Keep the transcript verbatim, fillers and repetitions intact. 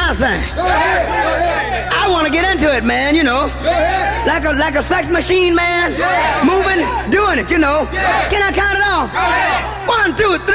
my thing. Go ahead. Go ahead. I want to get into it, man, you know. Go ahead. Like a like a sex machine, man. Yeah. Moving, doing it, you know. Yeah. Can I count it off? Go ahead. One, two, three.